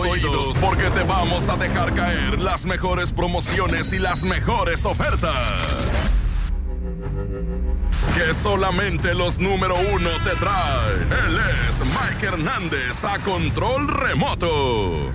oídos porque te vamos a dejar caer las mejores promociones y las mejores ofertas. Que solamente los número uno te traen. Él es Mike Hernández a control remoto.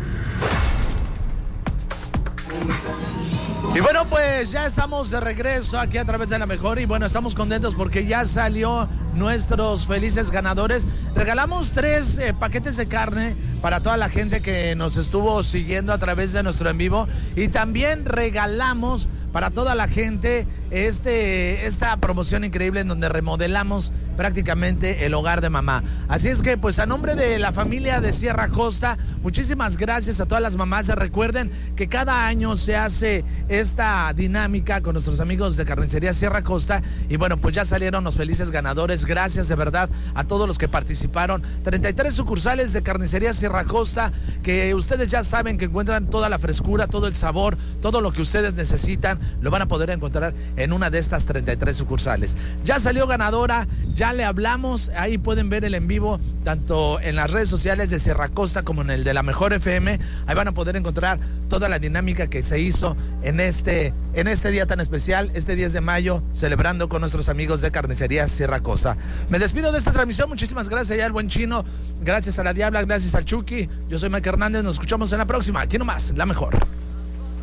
Y bueno, pues ya estamos de regreso aquí a través de La Mejor. Y bueno, estamos contentos porque ya salió nuestros felices ganadores. Regalamos 3 paquetes de carne para toda la gente que nos estuvo siguiendo a través de nuestro en vivo. Y también regalamos para toda la gente esta promoción increíble en donde remodelamos prácticamente el hogar de mamá. Así es que pues a nombre de la familia de Sierra Costa, muchísimas gracias a todas las mamás. Recuerden que cada año se hace esta dinámica con nuestros amigos de Carnicería Sierra Costa y bueno, pues ya salieron los felices ganadores. Gracias de verdad a todos los que participaron. 33 sucursales de Carnicería Sierra Costa, que ustedes ya saben que encuentran toda la frescura, todo el sabor, todo lo que ustedes necesitan, lo van a poder encontrar en una de estas 33 sucursales. Ya salió ganadora, ya le hablamos, ahí pueden ver el en vivo, tanto en las redes sociales de Sierra Costa como en el de La Mejor FM. Ahí van a poder encontrar toda la dinámica que se hizo en este día tan especial, este 10 de mayo, celebrando con nuestros amigos de Carnicería Sierra Costa. Me despido de esta transmisión, muchísimas gracias ya al buen Chino, gracias a la Diabla, gracias al Chucky. Yo soy Mike Hernández, nos escuchamos en la próxima, aquí nomás, La Mejor.